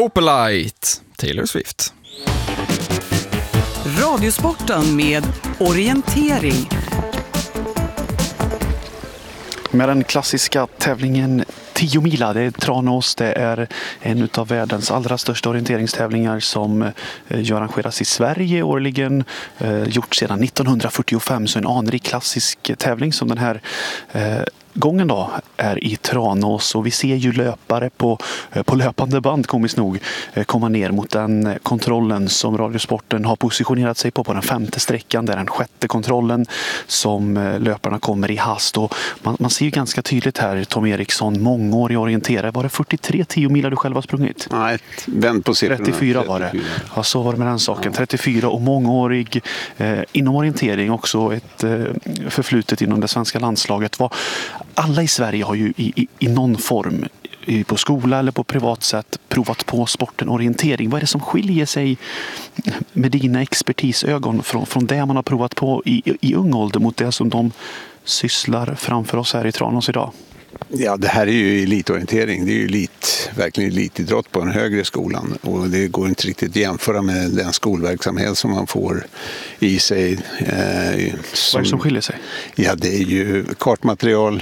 Opelite, Taylor Swift. Radiosporten med orientering. Med den klassiska tävlingen 10 mila, det är Tranås, det är en av världens allra största orienteringstävlingar som arrangeras i Sverige årligen, gjort sedan 1945, så en anrik klassisk tävling som den här gången då är i Tranås, och vi ser ju löpare på löpande band, komiskt nog, komma ner mot den kontrollen som Radiosporten har positionerat sig på den 5:e sträckan. Det är den 6:e kontrollen som löparna kommer i hast, och man ser ju ganska tydligt här, Tom Eriksson, mångårig orienterare. Var det 43 10 milar du själv har sprungit? Nej, vänd på siffrorna. 34 var det. Ja, så var det med den saken. 34 och mångårig inom orientering, också ett förflutet inom det svenska landslaget. Alla i Sverige har ju i någon form, på skola eller på privat sätt, provat på sporten orientering. Vad är det som skiljer sig med dina expertisögon från det man har provat på i ung ålder mot det som de sysslar framför oss här i Tranås idag? Ja, det här är ju elitorientering. Det är ju verkligen elitidrott på den högre skolan. Och det går inte riktigt att jämföra med den skolverksamhet som man får i sig. Vad är det som skiljer sig? Ja, det är ju kartmaterial,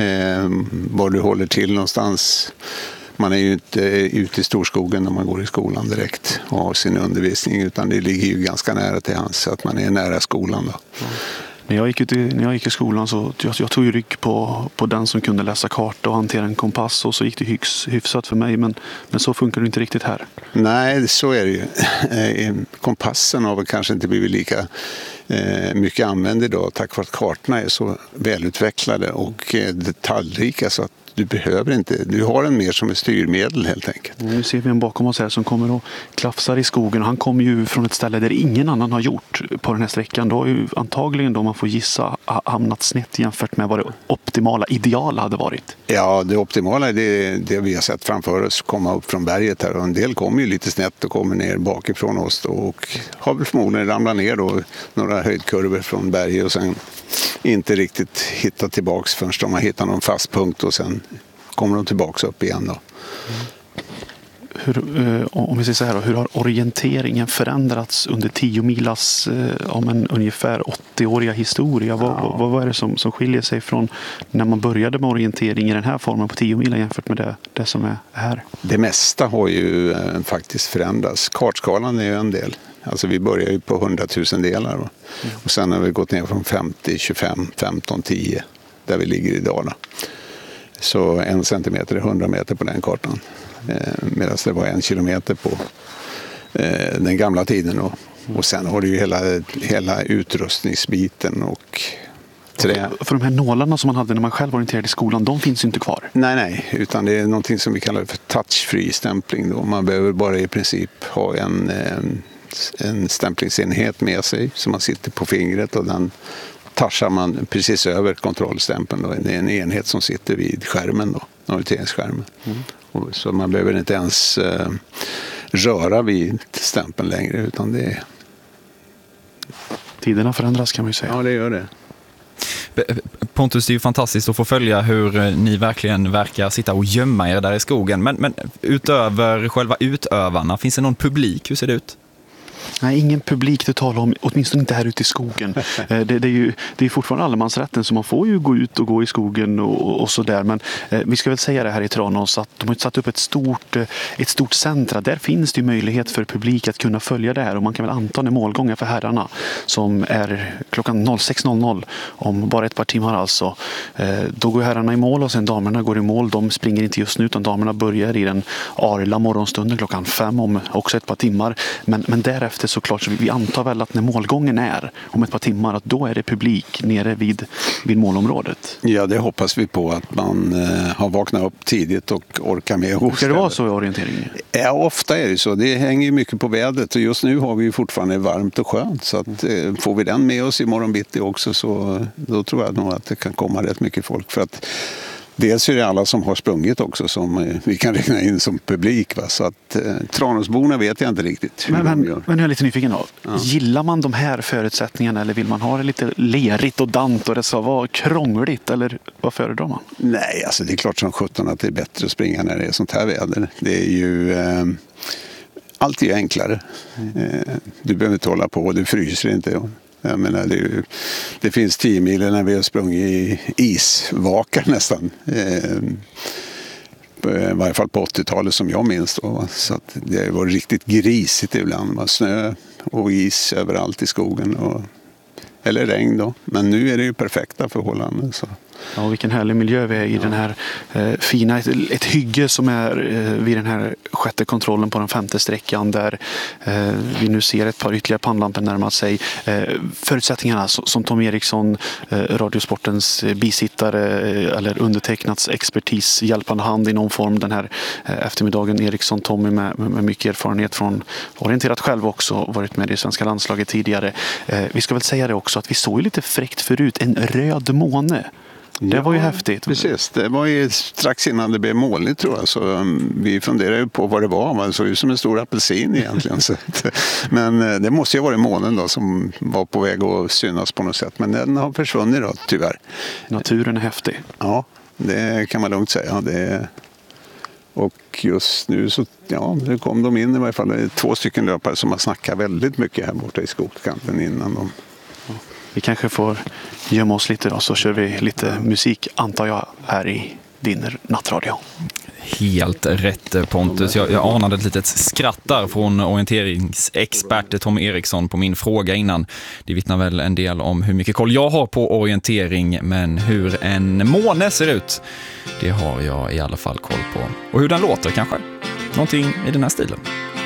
var du håller till någonstans. Man är ju inte ute i storskogen när man går i skolan direkt och har sin undervisning, utan det ligger ju ganska nära till hands, så att man är nära skolan då. Mm. När jag gick i skolan så jag tog ju rygg på den som kunde läsa karta och hantera en kompass, och så gick det hyfsat för mig, men så funkar det inte riktigt här. Nej, så är det ju. Kompassen har väl kanske inte blivit lika mycket använd idag, tack vare att kartorna är så välutvecklade och detaljrika, så att du har en mer som ett styrmedel helt enkelt. Nu ser vi en bakom oss här som kommer och klafsar i skogen. Han kommer ju från ett ställe där ingen annan har gjort på den här sträckan. Då har ju antagligen, då man får gissa, hamnat snett jämfört med vad det optimala, ideala hade varit. Ja, det optimala är det vi har sett framför oss komma upp från berget här. Och en del kommer ju lite snett och kommer ner bakifrån oss då, och har väl förmodligen ramlat ner då några höjdkurvor från berget och sen inte riktigt hittat tillbaks förrän de har hittat någon fast punkt, och sen kommer de tillbaks upp igen då. Om vi säger så här då, hur har orienteringen förändrats under 10 milas om en ungefär 80-åriga historia? Vad är det som skiljer sig från när man började med orientering i den här formen på 10 mila jämfört med det som är här? Det mesta har ju faktiskt förändrats. Kartskalan är ju en del. Alltså vi börjar ju på 100 000 delar och sen har vi gått ner från 50, 25, 15, 10 där vi ligger idag då. Så 1 centimeter är 100 meter på den kartan. Medan det var 1 kilometer på den gamla tiden. Och sen har du ju hela utrustningsbiten och trä. För de här nålarna som man hade när man själv orienterade i skolan, de finns ju inte kvar. Nej, utan det är någonting som vi kallar för touch-free stämpling då. Man behöver bara i princip ha en stämplingsenhet med sig som man sitter på fingret, och den touchar man precis över kontrollstämpeln då. Det är en enhet som sitter vid skärmen då, orienteringsskärmen. Så man behöver inte ens röra vid stämpeln längre, utan det är... Tiderna förändras, kan man ju säga. Ja, det gör det. Pontus, det är ju fantastiskt att få följa hur ni verkligen verkar sitta och gömma er där i skogen. Men utöver själva utövarna, finns det någon publik? Hur ser det ut? Nej, ingen publik det talar om, åtminstone inte här ute i skogen. Det är fortfarande allemansrätten, så man får ju gå ut och gå i skogen och så där. Men vi ska väl säga det här i Tranås att de har satt upp ett stort centra. Där finns det ju möjlighet för publik att kunna följa det här, och man kan väl anta en målgången för herrarna som är klockan 06.00 om bara ett par timmar alltså. Då går herrarna i mål och sen damerna går i mål. De springer inte just nu, utan damerna börjar i den arla morgonstunden klockan 5 om också ett par timmar. Men därefter såklart, så vi antar väl att när målgången är om ett par timmar, att då är det publik nere vid målområdet. Ja, det hoppas vi på, att man har vaknat upp tidigt och orkar med. Ska det vara så i orienteringen? Ja, ofta är det så. Det hänger ju mycket på vädret, och just nu har vi ju fortfarande varmt och skönt, så att får vi den med oss i morgon bitti också, så då tror jag nog att det kan komma rätt mycket folk, för att dels är det alla som har sprungit också som vi kan räkna in som publik. Va? Så att Tranåsborna vet jag inte riktigt hur de gör. Men jag är lite nyfiken då. Ja. Gillar man de här förutsättningarna, eller vill man ha det lite lerigt och dant och det ska vara krångligt, eller vad föredrar man? Nej, alltså det är klart som 17 att det är bättre att springa när det är sånt här väder. Det är ju allt är enklare. Du behöver inte hålla på, du fryser inte. Jag menar, det finns 10 mil när vi har sprungit i isvakar nästan. I varje fall på 80-talet som jag minns då. Så att det var riktigt grisigt ibland. Det var snö och is överallt i skogen. Eller regn då. Men nu är det ju perfekta förhållanden. Så. Ja, vilken härlig miljö vi är i den här fina, ett hygge som är vid den här 6:e kontrollen på den 5:e sträckan där vi nu ser ett par ytterligare pannlampor närma sig. Förutsättningarna som Tom Eriksson, Radiosportens bisittare eller undertecknats expertis, hjälpande hand i någon form den här eftermiddagen. Eriksson, Tommy med mycket erfarenhet från orienterat själv också, varit med i svenska landslaget tidigare. Vi ska väl säga det också att vi såg ju lite fräckt förut, en röd måne. Det var ju häftigt. Precis, det var ju strax innan det blev molnigt tror jag. Så vi funderade på vad det var. Man såg ut som en stor apelsin egentligen. Men det måste ju ha varit månen då som var på väg att synas på något sätt. Men den har försvunnit då, tyvärr. Naturen är häftig. Ja, det kan man lugnt säga. Och just nu så nu kom de in i varje fall 2 stycken löpare som har snackat väldigt mycket här borta i skogskanten innan de... Vi kanske får gömma oss lite då, så kör vi lite musik antar jag här i din nattradio. Helt rätt Pontus. Jag anade ett litet skratt där från orienteringsexpert Tom Eriksson på min fråga innan. Det vittnar väl en del om hur mycket koll jag har på orientering, men hur en måne ser ut, det har jag i alla fall koll på. Och hur den låter kanske. Någonting i den här stilen.